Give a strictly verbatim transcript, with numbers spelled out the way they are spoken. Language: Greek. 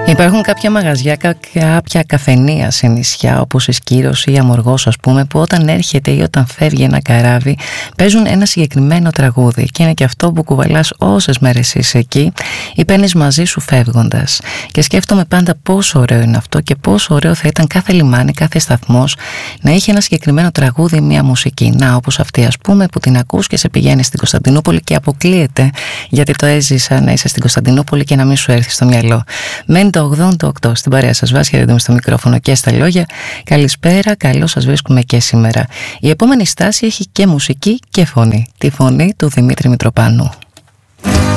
Υπάρχουν κάποια μαγαζιά, κάποια καφενεία σε νησιά όπως η Σκύρος ή η Αμοργός, ας πούμε, που όταν έρχεται ή όταν φεύγει ένα καράβι παίζουν ένα συγκεκριμένο τραγούδι και είναι και αυτό που κουβαλάς όσες μέρες είσαι εκεί ή παίρνεις μαζί σου φεύγοντας. Και σκέφτομαι πάντα πόσο ωραίο είναι αυτό και πόσο ωραίο θα ήταν κάθε λιμάνι, κάθε σταθμός να είχε ένα συγκεκριμένο τραγούδι, μια μουσική. Να, όπως αυτή, ας πούμε, που την ακούς και σε πηγαίνει στην Κωνσταντινούπολη και αποκλείεται, γιατί το έζησα, να είσαι στην Κωνσταντινούπολη και να μην σου έρθει στο μυαλό. Μένει το ογδόντα οκτώ στην παρέα σας. Βάσια Ρεντούμε στο μικρόφωνο και στα λόγια. Καλησπέρα, καλώς σας βρίσκουμε και σήμερα. Η επόμενη στάση έχει και μουσική και φωνή. Τη φωνή του Δημήτρη Μητροπάνου.